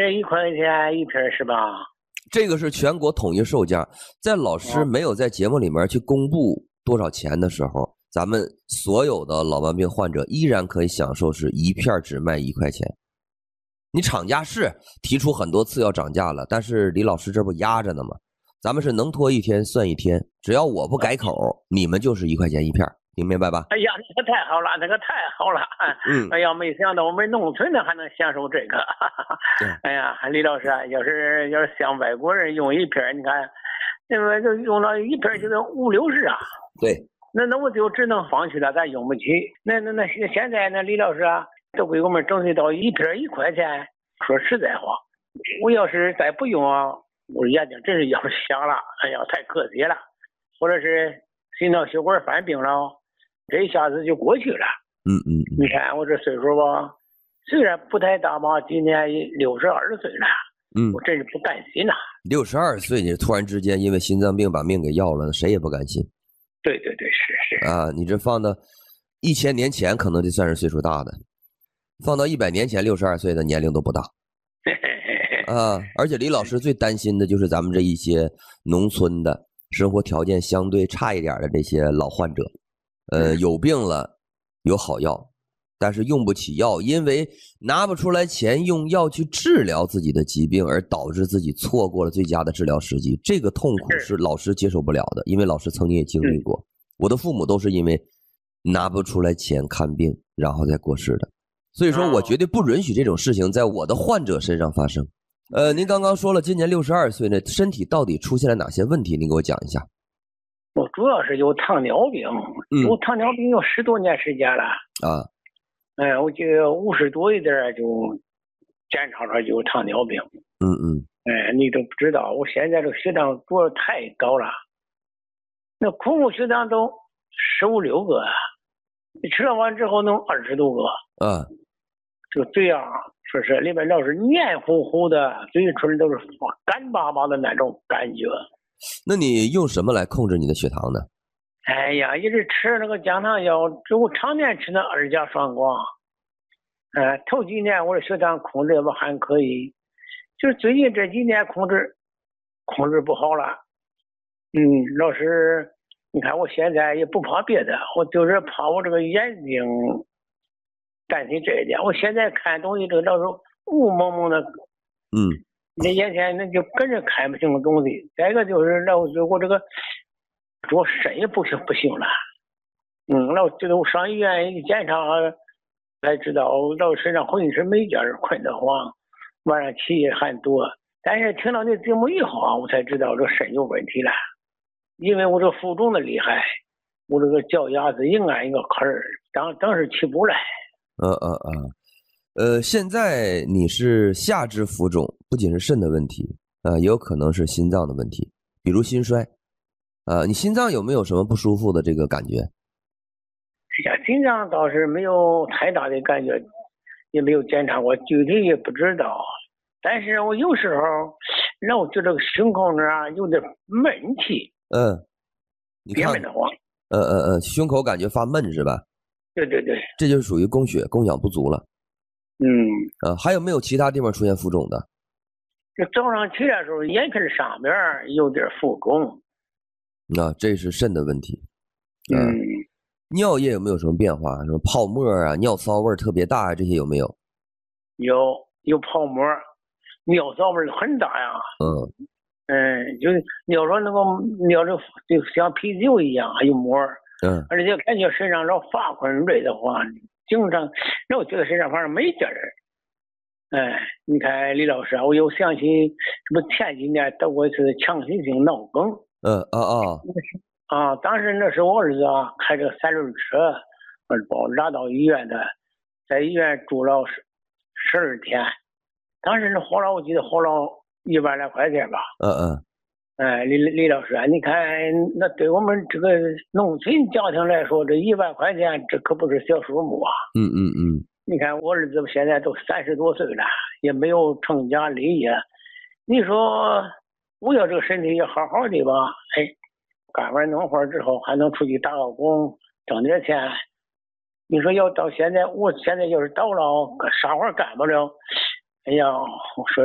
1块钱1瓶是吧？ 这个是全国统一售价，在老师没有在节目里面去公布多少钱的时候，咱们所有的老慢病患者依然可以享受是一片只卖1块钱。你厂家是提出很多次要涨价了，但是李老师这不压着呢吗？咱们是能拖一天算一天，只要我不改口，你们就是1块钱1片，听明白吧？ 哎呀，那个太好了，那个太好了。哎呀，没想到我们农村的还能享受这个。哎呀，李老师啊，要是像外国人用1片，你看，那个就用到1片就是50-60啊。 对。 那我就只能放弃了，咱用不起。那现在呢，李老师啊，都给我们整理到1片1块钱。说实在话，我要是再不用啊，我眼睛真是要瞎了。哎呀，太可惜了。或者是心脑血管犯病了，这一下子就过去了。你看我这岁数吧，虽然不太大吧，今年62岁了。我真是不甘心呐。 62岁，你突然之间因为心脏病把命给要了，谁也不甘心。 对，是啊，你这放到1000年前可能就算是岁数大的，放到100年前62岁的年龄都不大。啊，而且李老师最担心的就是咱们这一些农村的生活条件相对差一点的这些老患者，有病了有好药，但是用不起药，因为拿不出来钱用药去治疗自己的疾病，而导致自己错过了最佳的治疗时机。这个痛苦是老师接受不了的，因为老师曾经也经历过。我的父母都是因为拿不出来钱看病，然后再过世的。所以说我绝对不允许这种事情在我的患者身上发生。您刚刚说了今年62岁呢，身体到底出现了哪些问题？您给我讲一下。 我主要是有糖尿病，有糖尿病有10多年时间了。我就50多一点就检查出就有糖尿病。你都不知道，我现在这个血糖主要太高了，那空腹血糖都15-16个，你吃了完之后能20多个。就这样，说是里边老是黏糊糊的，嘴唇都是干巴巴的那种感觉。 那你用什么来控制你的血糖呢？ 哎呀，一直吃那个降糖药，我常年吃那2甲双肱。头几年我的血糖控制吧还可以，就是最近这几年控制不好了。老师，你看我现在也不怕别的，我就是怕我这个眼睛担心这一点。我现在看东西这老是雾蒙蒙的。那眼前那就跟着看不清的东西。再一个就是我这个我肾也不行了。那我觉得我上医院一检查才知道，老身上浑身没劲儿，困得慌，晚上起夜还多。但是听到你节目以后啊，我才知道这肾有问题了，因为我这浮肿的厉害，我这个脚丫子硬按一个坎儿，当时起不来。 现在你是下肢浮肿，不仅是肾的问题，也有可能是心脏的问题，比如心衰。你心脏有没有什么不舒服的这个感觉？ 心脏倒是没有太大的感觉，也没有检查过，具体也不知道。但是我有时候让我觉得这个胸口那儿有点闷气。 你看憋闷的慌。 胸口感觉发闷是吧？ 对， 这就是属于供血供氧不足了。还有没有其他地方出现浮肿的？ 这早上起来的时候，眼皮上边有点浮肿。 这是肾的问题。尿液有没有什么变化？什么泡沫啊、尿骚味特别大，这些有没有？ 有泡沫，尿骚味很大呀。就是尿说那个尿就像啤酒一样，还有沫。而且感觉身上老发困累的话，经常让我觉得身上反正没劲儿。你看李老师啊，我又想起这不前几年得过一次强心性脑梗。当时那时候我儿子啊开着3轮车，把我拉到医院的，在医院住了12天，当时我记得花了100来块钱吧。李老师啊，你看那对我们这个农村家庭来说，这100块钱这可不是小数目啊。你看我儿子现在都30多岁了，也没有成家立业。你说我要这个身体也好好的吧，干完农活之后还能出去打个工挣点钱。你说要到现在，我现在要是倒了啥活干不了，哎呀，我说